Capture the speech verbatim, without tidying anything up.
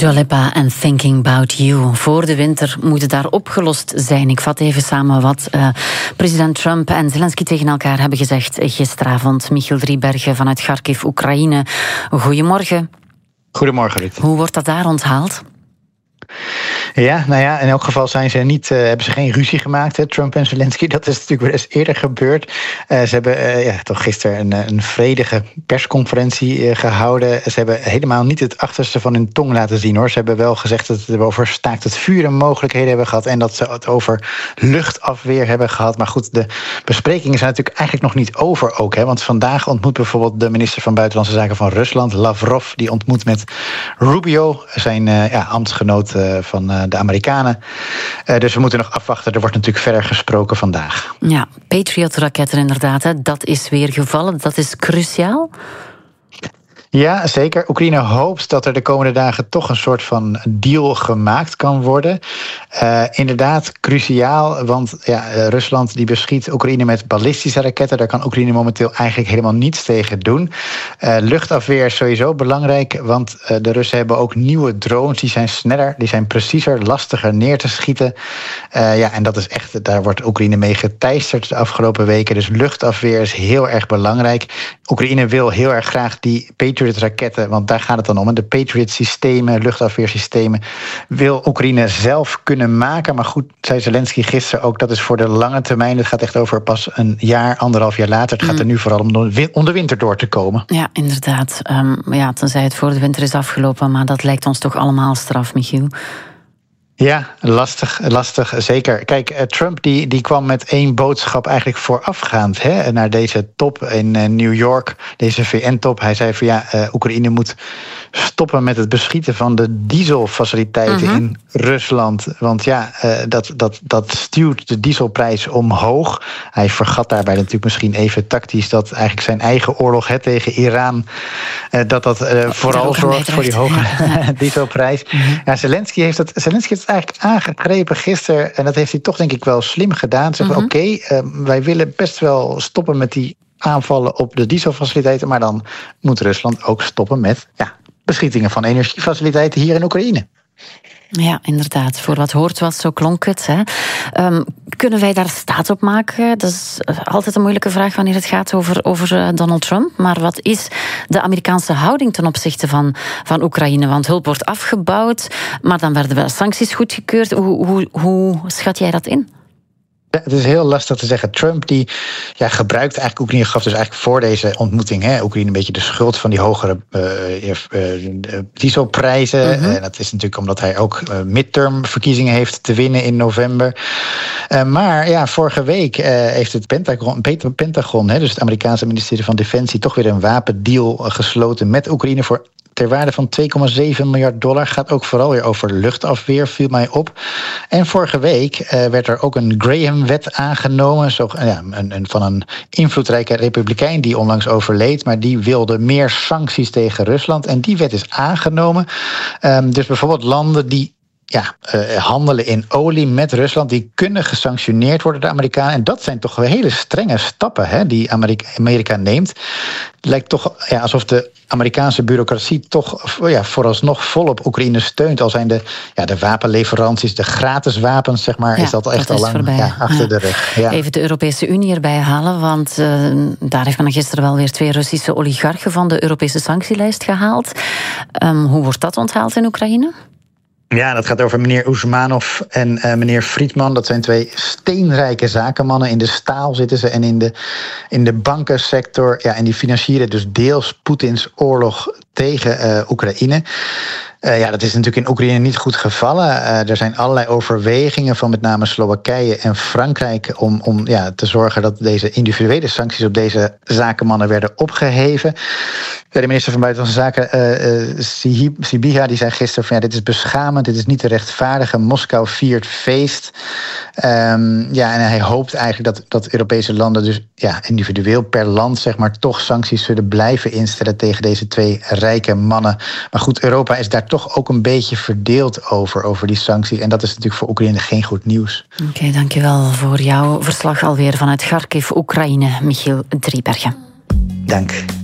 Dua Lipa en Thinking About You. Voor de winter moet het daar opgelost zijn. Ik vat even samen wat uh, president Trump en Zelensky tegen elkaar hebben gezegd gisteravond. Michiel Driebergen vanuit Kharkiv, Oekraïne. Goedemorgen. Goedemorgen, Ruud. Hoe wordt dat daar onthaald? Ja, nou ja, in elk geval zijn ze niet, uh, hebben ze geen ruzie gemaakt, hè, Trump en Zelensky. Dat is natuurlijk wel eens eerder gebeurd. Uh, ze hebben uh, ja, toch gisteren een, een vredige persconferentie uh, gehouden. Ze hebben helemaal niet het achterste van hun tong laten zien, hoor. Ze hebben wel gezegd dat ze over staakt het vuren mogelijkheden hebben gehad en dat ze het over luchtafweer hebben gehad. Maar goed, de besprekingen zijn natuurlijk eigenlijk nog niet over ook, hè, want vandaag ontmoet bijvoorbeeld de minister van Buitenlandse Zaken van Rusland, Lavrov, die ontmoet met Rubio, zijn uh, ja, ambtsgenoot uh, van uh, de Amerikanen. Uh, dus we moeten nog afwachten. Er wordt natuurlijk verder gesproken vandaag. Ja, Patriot-raketten inderdaad. Hè. Dat is weer gevallen. Dat is cruciaal. Ja, zeker. Oekraïne hoopt dat er de komende dagen toch een soort van deal gemaakt kan worden. Uh, inderdaad, cruciaal, want ja, Rusland die beschiet Oekraïne met ballistische raketten. Daar kan Oekraïne momenteel eigenlijk helemaal niets tegen doen. Uh, luchtafweer is sowieso belangrijk, want uh, de Russen hebben ook nieuwe drones. Die zijn sneller, die zijn preciezer, lastiger neer te schieten. Uh, ja, en dat is echt, daar wordt Oekraïne mee geteisterd de afgelopen weken. Dus luchtafweer is heel erg belangrijk. Oekraïne wil heel erg graag die Patriot-raketten, want daar gaat het dan om. En de Patriot-systemen, luchtafweersystemen, wil Oekraïne zelf kunnen maken. Maar goed, zei Zelensky gisteren ook, dat is voor de lange termijn. Het gaat echt over pas een jaar, anderhalf jaar later. Het gaat er nu vooral om om de winter door te komen. Ja, inderdaad. Um, ja, tenzij het voor de winter is afgelopen, maar dat lijkt ons toch allemaal straf, Michiel. Ja, lastig, lastig, zeker. Kijk, Trump die, die kwam met één boodschap eigenlijk voorafgaand, hè, naar deze top in New York, deze V N-top. Hij zei van ja, uh, Oekraïne moet stoppen met het beschieten van de dieselfaciliteiten uh-huh. in Rusland. Want ja, uh, dat, dat, dat stuwt de dieselprijs omhoog. Hij vergat daarbij natuurlijk misschien even tactisch dat eigenlijk zijn eigen oorlog hè, tegen Iran, uh, dat dat uh, vooral zorgt voor die hoge ja. dieselprijs. Uh-huh. Ja, Zelensky heeft dat, Zelensky heeft het eigenlijk aangegrepen gisteren. En dat heeft hij toch denk ik wel slim gedaan. Zeggen uh-huh. oké, okay, uh, wij willen best wel stoppen met die aanvallen op de dieselfaciliteiten. Maar dan moet Rusland ook stoppen met ja, beschietingen van energiefaciliteiten hier in Oekraïne. Ja, inderdaad. Voor wat hoort wat, zo klonk het. Hè. Um, kunnen wij daar staat op maken? Dat is altijd een moeilijke vraag wanneer het gaat over, over Donald Trump. Maar wat is de Amerikaanse houding ten opzichte van, van Oekraïne? Want hulp wordt afgebouwd, maar dan werden wel sancties goedgekeurd. Hoe, hoe, hoe schat jij dat in? Het is heel lastig te zeggen. Trump die ja, gebruikt eigenlijk Oekraïne, gaf dus eigenlijk voor deze ontmoeting hè, Oekraïne een beetje de schuld van die hogere uh, uh, dieselprijzen. Uh-huh. Uh, dat is natuurlijk omdat hij ook uh, midterm verkiezingen heeft te winnen in november. Uh, maar ja, vorige week uh, heeft het Pentagon, Pentagon hè, dus het Amerikaanse ministerie van Defensie, toch weer een wapendeal gesloten met Oekraïne voor ter waarde van twee komma zeven miljard dollar. Gaat ook vooral weer over luchtafweer, viel mij op. En vorige week uh, werd er ook een Graham-wet aangenomen. Zo, ja, een, een, van een invloedrijke republikein die onlangs overleed. Maar die wilde meer sancties tegen Rusland. En die wet is aangenomen. Um, dus bijvoorbeeld landen die Ja, uh, handelen in olie met Rusland, die kunnen gesanctioneerd worden door de Amerikanen. En dat zijn toch wel hele strenge stappen hè, die Amerika, Amerika neemt. Het lijkt toch ja, alsof de Amerikaanse bureaucratie toch ja, vooralsnog volop Oekraïne steunt. Al zijn de, ja, de wapenleveranties, de gratis wapens, zeg maar, ja, is dat echt dat al lang ja, achter ja. de rug. Ja. Even de Europese Unie erbij halen, want uh, daar heeft men gisteren wel weer twee Russische oligarchen van de Europese sanctielijst gehaald. Um, hoe wordt dat onthaald in Oekraïne? Ja, dat gaat over meneer Usmanov en uh, meneer Friedman. Dat zijn twee steenrijke zakenmannen. In de staal zitten ze en in de, in de bankensector. Ja, en die financieren dus deels Poetins oorlog tegen uh, Oekraïne. Uh, ja, dat is natuurlijk in Oekraïne niet goed gevallen. Uh, er zijn allerlei overwegingen van met name Slowakije en Frankrijk om, om ja, te zorgen dat deze individuele sancties op deze zakenmannen werden opgeheven. De minister van Buitenlandse Zaken, uh, uh, Sybiha, die zei gisteren van ja, dit is beschamend, dit is niet te rechtvaardigen. Moskou viert feest. Um, ja, en hij hoopt eigenlijk dat, dat Europese landen dus ja, individueel per land zeg maar toch sancties zullen blijven instellen tegen deze twee rijke mannen. Maar goed, Europa is daar toch ook een beetje verdeeld over, over die sancties. En dat is natuurlijk voor Oekraïne geen goed nieuws. Oké, okay, dankjewel voor jouw verslag alweer vanuit Kharkiv, Oekraïne, Michiel Driebergen. Dank.